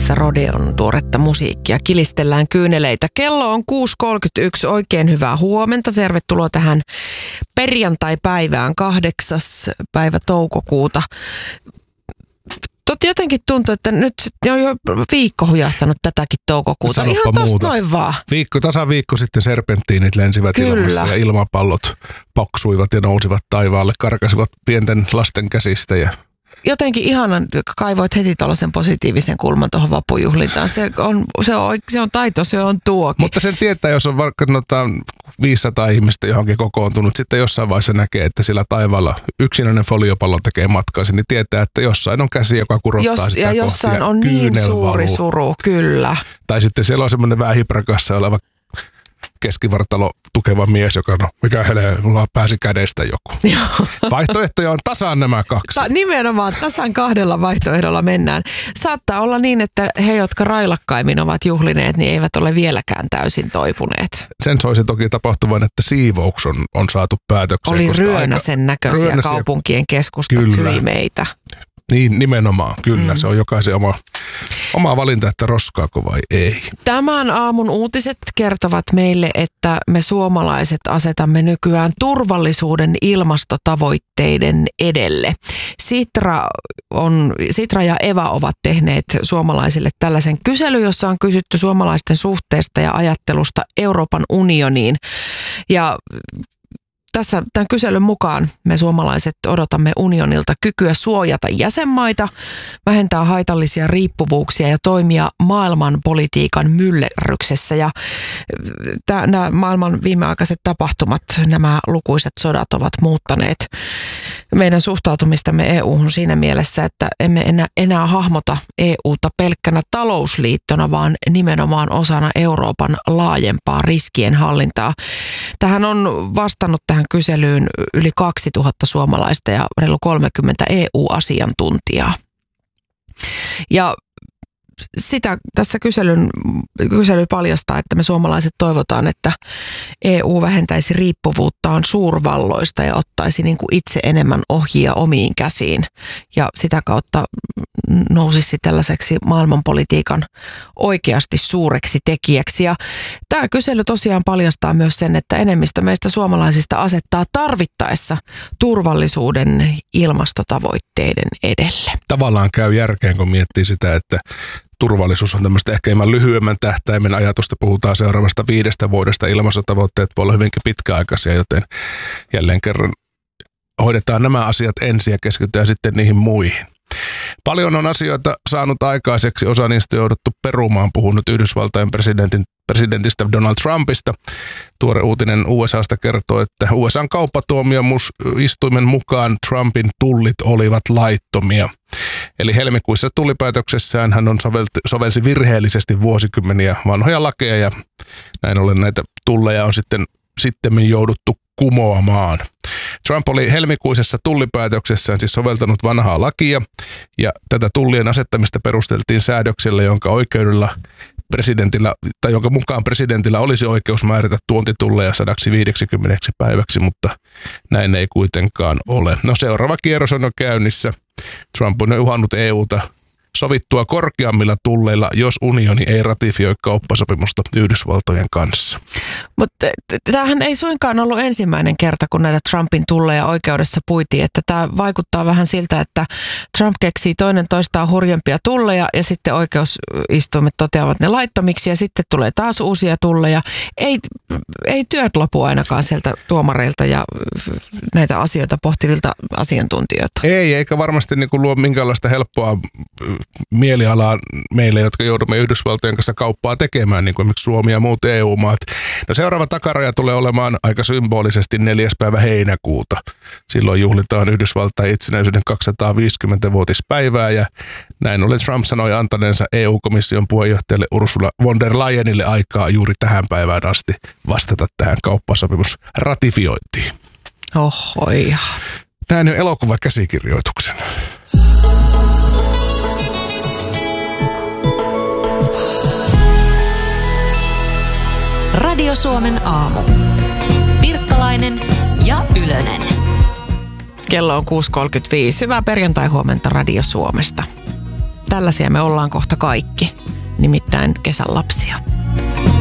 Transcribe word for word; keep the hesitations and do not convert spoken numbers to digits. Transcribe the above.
tässä Rodeon tuoretta musiikkia. Kilistellään kyyneleitä. Kello on kuusi kolmekymmentäyksi. Oikein hyvää huomenta. Tervetuloa tähän perjantai-päivään, kahdeksas päivä toukokuuta. Totta jotenkin tuntuu, että nyt on jo viikko hujahtanut tätäkin toukokuuta. Sanoppa Ihan tosta muuta. noin vaan. Viikko, tasaviikko sitten serpenttiinit lensivät Kyllä. ilmassa ja ilmapallot paksuivat ja nousivat taivaalle, karkasivat pienten lasten käsistä. Ja Jotenkin ihanan, kaivoit heti tällaisen positiivisen kulman tuohon vappujuhlintaan. Se on, se, on, se on taito, se on tuokin. Mutta sen tietää, jos on vaikka viisisataa ihmistä johonkin kokoontunut, sitten jossain vaiheessa näkee, että sillä taivaalla yksinäinen foliopallo tekee matkaasi, niin tietää, että jossain on käsi, joka kurottaa Jos, sitä ja kohti. jossain on niin suuri suru, kyllä. Tai sitten siellä on semmoinen vähän hiprakassa oleva keskivartalo tukeva mies, joka no, mikä helee, mulla pääsi kädestä joku. Vaihtoehtoja on tasan nämä kaksi. Ta- nimenomaan tasan kahdella vaihtoehdolla mennään. Saattaa olla niin, että he, jotka railakkaimmin ovat juhlineet, niin eivät ole vieläkään täysin toipuneet. Sen soisi toki tapahtuvan, että siivouks on, on saatu päätökseen. Oli Ryönäsen näköisiä Ryönäsiä, kaupunkien keskustakylimeitä. Niin, nimenomaan, kyllä. Mm. Se on jokaisen oma, oma valinta, että roskaako vai ei. Tämän aamun uutiset kertovat meille, että me suomalaiset asetamme nykyään turvallisuuden ilmastotavoitteiden edelle. Sitra, on, Sitra ja Eva ovat tehneet suomalaisille tällaisen kyselyn, jossa on kysytty suomalaisten suhteesta ja ajattelusta Euroopan unioniin. Ja tässä tämän kyselyn mukaan me suomalaiset odotamme unionilta kykyä suojata jäsenmaita, vähentää haitallisia riippuvuuksia ja toimia maailmanpolitiikan myllerryksessä. Ja nämä maailman viimeaikaiset tapahtumat, nämä lukuiset sodat ovat muuttaneet meidän suhtautumistamme E U:hun siinä mielessä, että emme enää, enää hahmota E U:ta pelkkänä talousliittona, vaan nimenomaan osana Euroopan laajempaa riskienhallintaa. Tähän on vastannut tähän kyselyyn yli kaksituhatta suomalaista ja reilu kolmekymmentä E U-asiantuntijaa. Ja sitä tässä kyselyn, kysely paljastaa, että me suomalaiset toivotaan, että E U vähentäisi riippuvuuttaan suurvalloista ja ottaisi niin kuin itse enemmän ohjia omiin käsiin ja sitä kautta nousisi tällaiseksi maailmanpolitiikan oikeasti suureksi tekijäksi. Ja tämä kysely tosiaan paljastaa myös sen, että enemmistö meistä suomalaisista asettaa tarvittaessa turvallisuuden ilmastotavoitteiden edelle. Tavallaan käy järkeen, kun miettii sitä, että turvallisuus on tämmöistä ehkä hieman lyhyemmän tähtäimen ajatusta. Puhutaan seuraavasta viidestä vuodesta. Ilmastotavoitteet voi olla hyvinkin pitkäaikaisia, joten jälleen kerran hoidetaan nämä asiat ensin ja keskitytään sitten niihin muihin. Paljon on asioita saanut aikaiseksi, osa niistä on jouduttu perumaan. Puhun nyt Yhdysvaltain presidentin, presidentistä Donald Trumpista. Tuore uutinen U S A:sta kertoo, että U S A:n kauppatuomioistuimen mukaan Trumpin tullit olivat laittomia. Eli helmikuissa tullipäätöksessään hän on sovelti, sovelsi virheellisesti vuosikymmeniä vanhoja lakeja ja näin ollen näitä tulleja on sitten sittemmin jouduttu kumoamaan. Trump oli helmikuisessa tullipäätöksessään siis soveltanut vanhaa lakia ja tätä tullien asettamista perusteltiin säädöksellä, jonka oikeudella presidentillä, tai jonka mukaan presidentillä olisi oikeus määrätä tuontitulleja sadaksi viideksikymmeneksi päiväksi, mutta näin ei kuitenkaan ole. No seuraava kierros on jo käynnissä. Trump on uhannut E U:ta sovittua korkeammilla tulleilla, jos unioni ei ratifioi kauppasopimusta Yhdysvaltojen kanssa. Mutta tämähän ei suinkaan ollut ensimmäinen kerta, kun näitä Trumpin tulleja oikeudessa puitiin, että tämä vaikuttaa vähän siltä, että Trump keksii toinen toistaan hurjempia tulleja ja sitten oikeusistuimet toteavat ne laittomiksi ja sitten tulee taas uusia tulleja. Ei, ei työt lopu ainakaan sieltä tuomareilta ja näitä asioita pohtivilta asiantuntijoilta. Ei, eikä varmasti niin kuin luo minkäänlaista helppoa mielialaa meille, jotka joudumme Yhdysvaltojen kanssa kauppaa tekemään, niin kuin esimerkiksi Suomi ja muut E U-maat. No seuraava takaraja tulee olemaan aika symbolisesti neljäs päivä heinäkuuta. Silloin juhlitaan Yhdysvaltain itsenäisyyden kaksisataaviisikymmentävuotispäivää ja näin ollen Trump sanoi antaneensa E U-komission puheenjohtajalle Ursula von der Leyenille aikaa juuri tähän päivään asti vastata tähän kauppasopimusratifiointiin. Ohoi. Näin on elokuva käsikirjoituksen. Radio Suomen aamu. Pirkkalainen ja Ylönen. Kello on kuusi kolmekymmentäviisi. Hyvää perjantai-huomenta Radio Suomesta. tällaisia me ollaan kohta kaikki, nimittäin kesän lapsia.